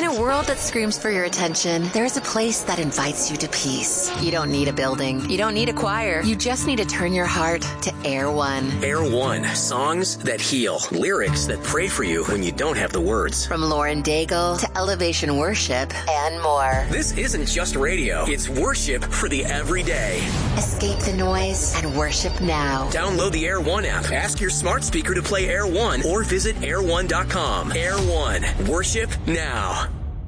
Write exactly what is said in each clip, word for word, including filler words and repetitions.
a world that screams for your attention, there's a place that invites you to peace. You don't need a building. You don't need a choir. You just need to turn your heart to Air One. Air One. Songs that heal. Lyrics that pray for you when you don't have the words. From Lauren Daigle to Elevation Worship and more. This isn't just radio. It's worship for the everyday. Escape the noise and worship now. Download the Air One app. Ask your smart speaker to play Air One or visit air one dot com. Air One. Worship now.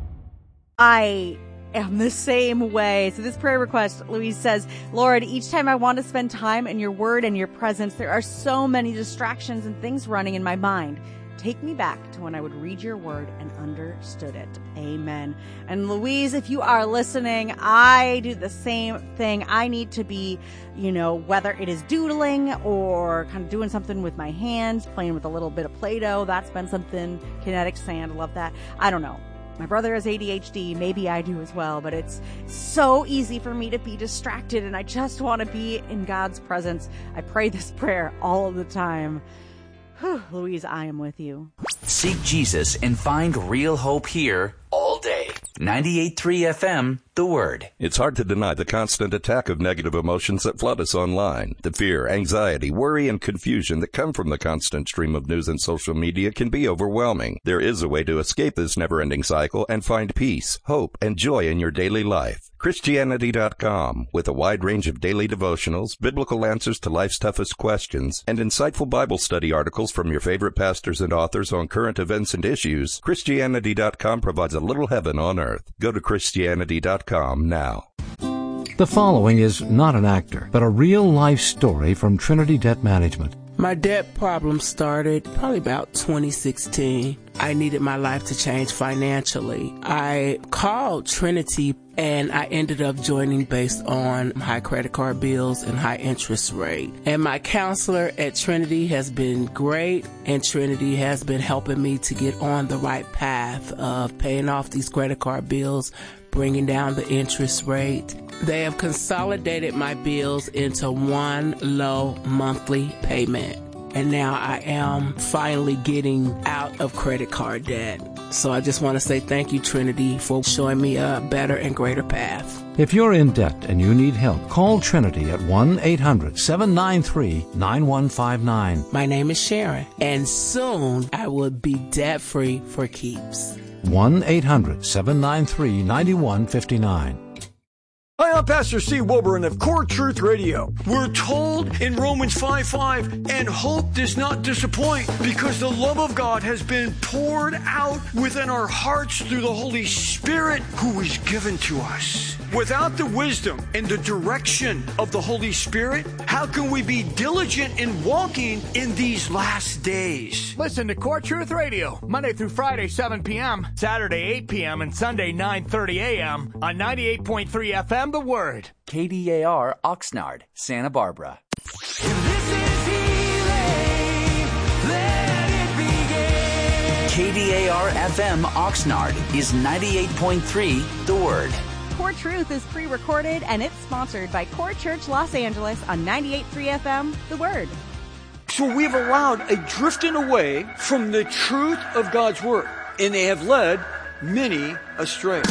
I am the same way. So this prayer request, Louise says, Lord, each time I want to spend time in your word and your presence, there are so many distractions and things running in my mind. Take me back to when I would read your word and understood it. Amen. And Louise, if you are listening, I do the same thing. I need to be, you know, whether it is doodling or kind of doing something with my hands, playing with a little bit of Play-Doh. That's been something. Kinetic sand. Love that. I don't know. My brother has A D H D. Maybe I do as well, but it's so easy for me to be distracted, and I just want to be in God's presence. I pray this prayer all of the time. Whew, Louise, I am with you. Seek Jesus and find real hope here all day. ninety-eight point three F M, The Word. It's hard to deny the constant attack of negative emotions that flood us online. The fear, anxiety, worry, and confusion that come from the constant stream of news and social media can be overwhelming. There is a way to escape this never-ending cycle and find peace, hope, and joy in your daily life. Christianity dot com, with a wide range of daily devotionals, biblical answers to life's toughest questions, and insightful Bible study articles from your favorite pastors and authors on current events and issues, Christianity dot com provides a little heaven on earth. Go to Christianity dot com now. The following is not an actor, but a real-life story from Trinity Debt Management. My debt problem started probably about twenty sixteen. I needed my life to change financially. I called Trinity and I ended up joining based on high credit card bills and high interest rate. And my counselor at Trinity has been great, and Trinity has been helping me to get on the right path of paying off these credit card bills, bringing down the interest rate. They have consolidated my bills into one low monthly payment. And now I am finally getting out of credit card debt. So I just want to say thank you, Trinity, for showing me a better and greater path. If you're in debt and you need help, call Trinity at one eight hundred seven nine three nine one five nine. My name is Sharon, and soon I will be debt-free for keeps. one eight hundred seven nine three nine one five nine. Hi, I'm Pastor Steve Wilburn of Core Truth Radio. We're told in Romans five five, and hope does not disappoint, because the love of God has been poured out within our hearts through the Holy Spirit who is given to us. Without the wisdom and the direction of the Holy Spirit, how can we be diligent in walking in these last days? Listen to Core Truth Radio, Monday through Friday, seven p.m., Saturday, eight p.m., and Sunday, nine thirty a.m. on ninety-eight point three F M, The Word. K D A R, Oxnard, Santa Barbara. K D A R F M, Oxnard is ninety-eight point three, The Word. Core Truth is pre-recorded, and it's sponsored by Core Church Los Angeles on ninety-eight point three F M, The Word. So we've allowed a drifting away from the truth of God's Word, and they have led many astray.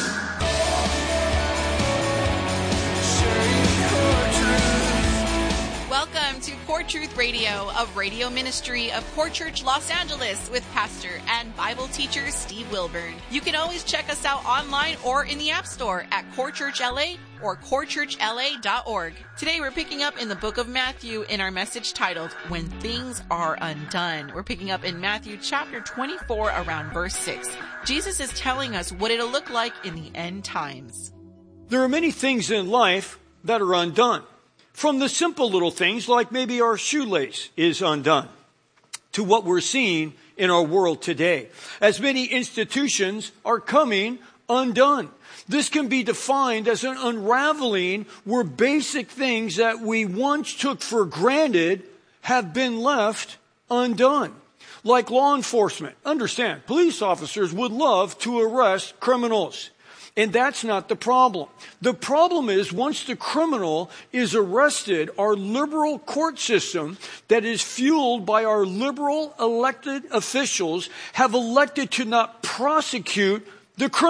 Welcome to Core Truth Radio, a radio ministry of Core Church Los Angeles with pastor and Bible teacher Steve Wilburn. You can always check us out online or in the App Store at Core Church L A or core church l a dot org. Today we're picking up in the book of Matthew in our message titled, When Things Are Undone. We're picking up in Matthew chapter twenty-four around verse six. Jesus is telling us what it'll look like in the end times. There are many things in life that are undone. From the simple little things like maybe our shoelace is undone to what we're seeing in our world today, as many institutions are coming undone. This can be defined as an unraveling where basic things that we once took for granted have been left undone. Like law enforcement. Understand, police officers would love to arrest criminals. And that's not the problem. The problem is once the criminal is arrested, our liberal court system that is fueled by our liberal elected officials have elected to not prosecute the criminal.